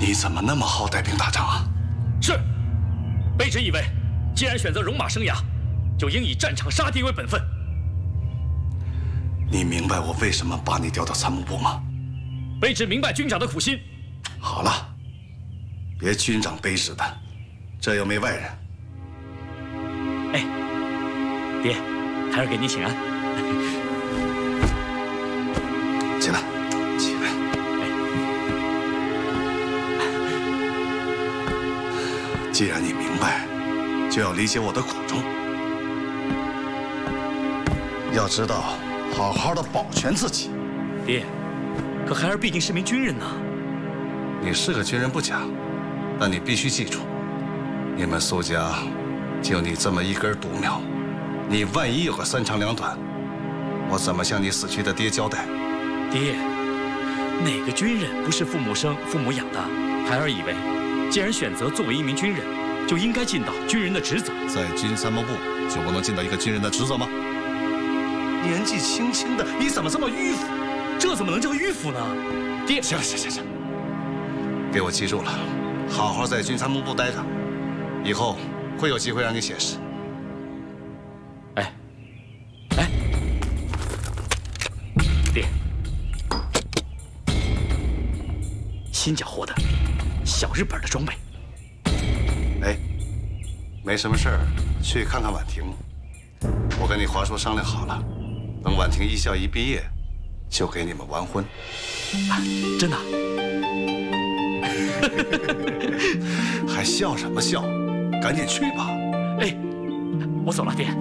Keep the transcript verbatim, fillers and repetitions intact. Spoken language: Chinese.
你怎么那么好带兵打仗啊？ 是，卑职以为，既然选择戎马生涯，就应以战场杀敌为本分。 你明白我为什么把你调到参谋部吗？ 卑职明白军长的苦心。 好了，别军长卑职的，这又没外人。 哎，爹，孩儿给您请安。 起来，起来。既然你明白，就要理解我的苦衷。要知道，好好的保全自己。 爹，可孩儿毕竟是名军人呐。 你是个军人不假，但你必须记住，你们苏家就你这么一根独苗，你万一有个三长两短，我怎么向你死去的爹交代？ 爹，哪个军人不是父母生、父母养的？孩儿以为，既然选择作为一名军人，就应该尽到军人的职责。 在军参谋部就不能尽到一个军人的职责吗？ 年纪轻轻的，你怎么这么迂腐？ 这怎么能叫迂腐呢？爹， 行了，行行行，给我记住了，好好在军参谋部待着，以后会有机会让你显示。 哎，哎，爹，新缴获的小日本的装备。 哎，没什么事儿，去看看婉婷。我跟你华叔商量好了，等婉婷艺校一毕业，就给你们完婚。 啊，真的？ 还笑什么笑？赶紧去吧。 哎，我走了，爹。